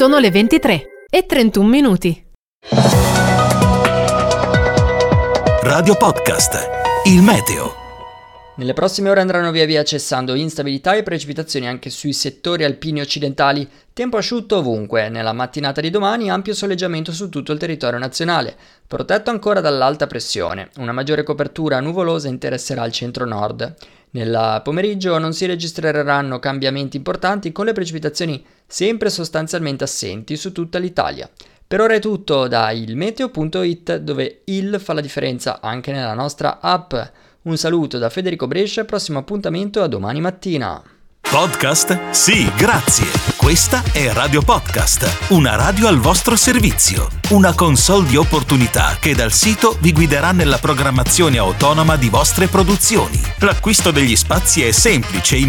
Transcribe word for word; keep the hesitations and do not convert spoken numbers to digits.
Sono le ventitré e trentuno minuti. Radio Podcast, il meteo. Nelle prossime ore andranno via via cessando instabilità e precipitazioni anche sui settori alpini occidentali. Tempo asciutto ovunque. Nella mattinata di domani ampio soleggiamento su tutto il territorio nazionale, protetto ancora dall'alta pressione. Una maggiore copertura nuvolosa interesserà il centro-nord. Nel pomeriggio non si registreranno cambiamenti importanti, con le precipitazioni sempre sostanzialmente assenti su tutta l'Italia. Per ora è tutto da ilmeteo punto it, dove il fa la differenza anche nella nostra app. Un saluto da Federico Brescia e prossimo appuntamento a domani mattina. Podcast? Sì, grazie. Questa è Radio Podcast, una radio al vostro servizio. Una console di opportunità che dal sito vi guiderà nella programmazione autonoma di vostre produzioni. L'acquisto degli spazi è semplice,